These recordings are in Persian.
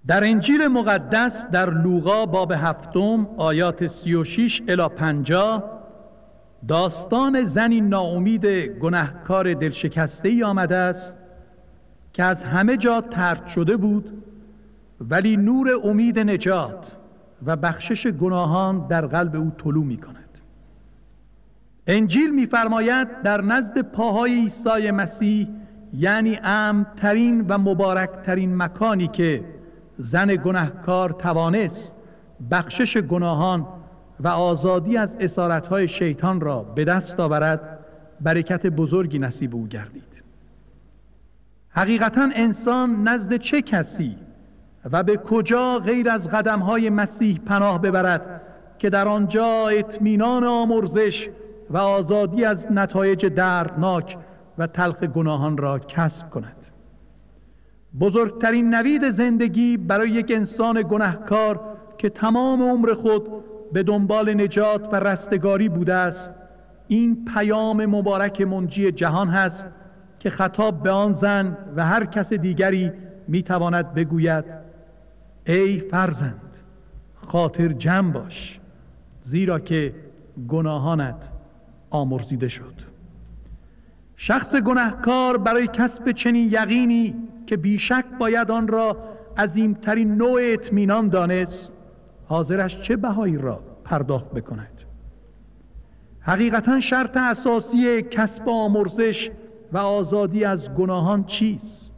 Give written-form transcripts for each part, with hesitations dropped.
در انجیل مقدس در لوقا باب 7 آیات 36 الی 50 داستان زنی ناامید گنهکار دلشکسته‌ای آمده است که از همه جا طرد شده بود، ولی نور امید نجات و بخشش گناهان در قلب او طلوع می کند. انجیل می‌فرماید در نزد پاهای عیسی مسیح، یعنی امن‌ترین و مبارکترین مکانی که زن گناهکار توانست بخشش گناهان و آزادی از اسارت‌های شیطان را به دست آورد، برکت بزرگی نصیب او گردید. حقیقتاً انسان نزد چه کسی و به کجا غیر از قدم‌های مسیح پناه ببرد که در آنجا اطمینان آمرزش و آزادی از نتایج دردناک و تلخ گناهان را کسب کند؟ بزرگترین نوید زندگی برای یک انسان گناهکار که تمام عمر خود به دنبال نجات و رستگاری بوده است، این پیام مبارک منجی جهان هست که خطاب به آن زن و هر کس دیگری میتواند بگوید: ای فرزند، خاطر جمع باش، زیرا که گناهانت آمرزیده شد. شخص گناهکار برای کسب چنین یقینی که بیشک باید آن را عظیمترین نوع اطمینان دانست، حاضرش چه بهایی را پرداخت بکند؟ حقیقتا شرط اساسی کسب آمرزش و آزادی از گناهان چیست؟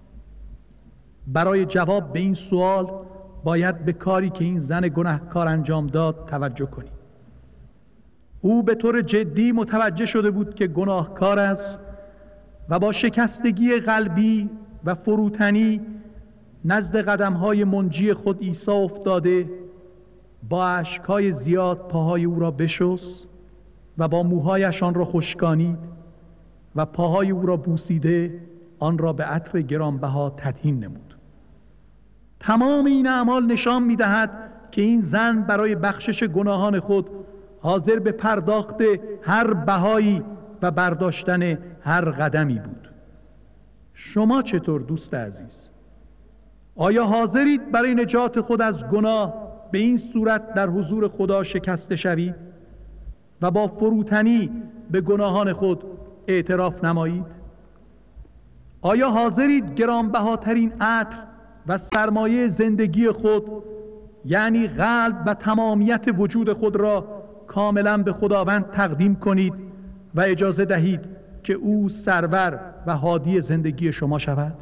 برای جواب به این سوال باید به کاری که این زن گناهکار انجام داد توجه کنیم. او به طور جدی متوجه شده بود که گناهکار است و با شکستگی قلبی و فروتنی نزد قدم‌های منجی خود عیسی افتاده، با اشک‌های زیاد پاهای او را بشست و با موهایش آن را خشکانید و پاهای او را بوسیده آن را به عطر گرانبها تدهین نمود. تمام این اعمال نشان می‌دهد که این زن برای بخشش گناهان خود حاضر به پرداخت هر بهایی و برداشتن هر قدمی بود. شما چطور دوست عزیز؟ آیا حاضرید برای نجات خود از گناه به این صورت در حضور خدا شکسته شوید و با فروتنی به گناهان خود اعتراف نمایید؟ آیا حاضرید گرانبهاترین عطر و سرمایه زندگی خود، یعنی قلب و تمامیت وجود خود را کاملا به خداوند تقدیم کنید و اجازه دهید که او سرور و هادی زندگی شما شود؟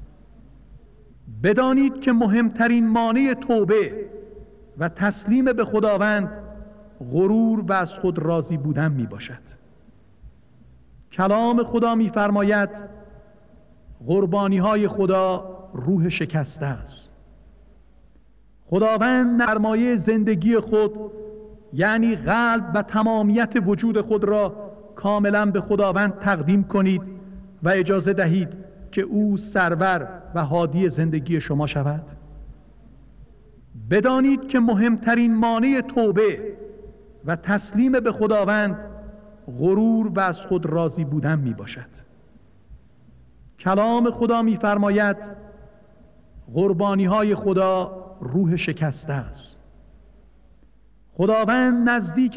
بدانید که مهمترین مانع توبه و تسلیم به خداوند غرور و از خود راضی بودن می باشد. کلام خدا می فرماید قربانی های خدا روح شکسته است. خداوند سرمایه زندگی خود، یعنی قلب و تمامیت وجود خود را کاملا به خداوند تقدیم کنید و اجازه دهید که او سرور و هادی زندگی شما شود. بدانید که مهمترین مانع توبه و تسلیم به خداوند غرور و از خود راضی بودن می باشد. کلام خدا می فرماید قربانی های خدا روح شکسته است. خداوند نزدیک